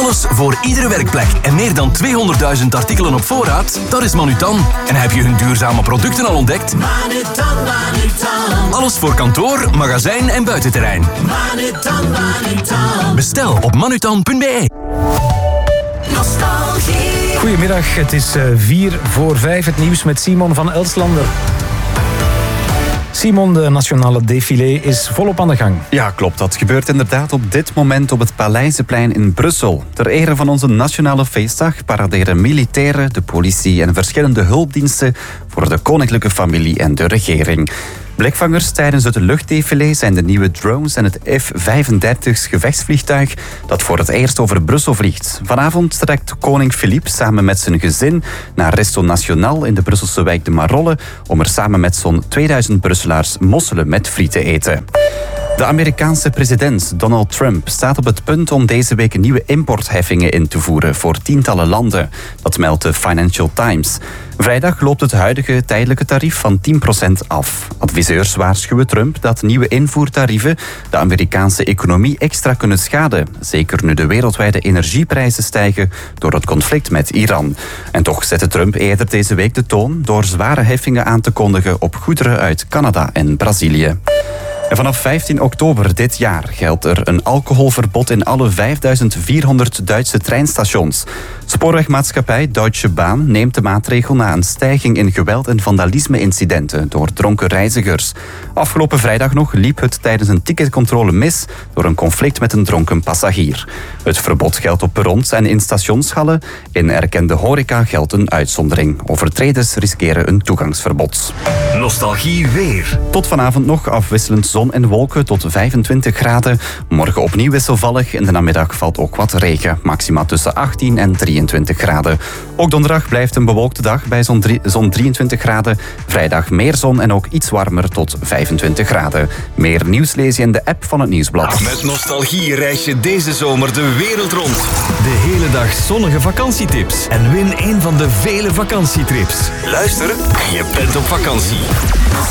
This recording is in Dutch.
Alles voor iedere werkplek en meer dan 200.000 artikelen op voorraad? Dat is Manutan. En heb je hun duurzame producten al ontdekt? Manutan. Alles voor kantoor, magazijn en buitenterrein. Manutan. Bestel op manutan.be. Nostalgie. Goedemiddag, het is 4:45. Het nieuws met Simon van Elslander. Simon, de nationale défilé is volop aan de gang. Ja, klopt. Dat gebeurt inderdaad op dit moment op het Paleizenplein in Brussel. Ter ere van onze nationale feestdag paraderen militairen, de politie en verschillende hulpdiensten voor de koninklijke familie en de regering. Blikvangers tijdens het luchtdefilé zijn de nieuwe drones en het F-35 gevechtsvliegtuig dat voor het eerst over Brussel vliegt. Vanavond trekt koning Philippe samen met zijn gezin naar Resto National in de Brusselse wijk de Marolle om er samen met zo'n 2000 Brusselaars mosselen met friet te eten. De Amerikaanse president Donald Trump staat op het punt om deze week nieuwe importheffingen in te voeren voor tientallen landen. Dat meldt de Financial Times. Vrijdag loopt het huidige tijdelijke tarief van 10% af. Adviseurs waarschuwen Trump dat nieuwe invoertarieven de Amerikaanse economie extra kunnen schaden. Zeker nu de wereldwijde energieprijzen stijgen door het conflict met Iran. En toch zette Trump eerder deze week de toon door zware heffingen aan te kondigen op goederen uit Canada en Brazilië. En vanaf 15 oktober dit jaar geldt er een alcoholverbod in alle 5400 Duitse treinstations. Spoorwegmaatschappij Deutsche Bahn neemt de maatregel na een stijging in geweld- en vandalisme-incidenten door dronken reizigers. Afgelopen vrijdag nog liep het tijdens een ticketcontrole mis door een conflict met een dronken passagier. Het verbod geldt op perrons en in stationshallen. In erkende horeca geldt een uitzondering. Overtreders riskeren een toegangsverbod. Nostalgie weer. Tot vanavond nog afwisselend zon en wolken tot 25 graden. Morgen opnieuw wisselvallig. In de namiddag valt ook wat regen. Maxima tussen 18 en 23 graden. Ook donderdag blijft een bewolkte dag bij zo'n 23 graden. Vrijdag meer zon en ook iets warmer tot 25 graden. Meer nieuws lees je in de app van het Nieuwsblad. Met Nostalgie reis je deze zomer de wereld rond. De hele dag zonnige vakantietips. En win een van de vele vakantietrips. Luister en je bent op vakantie.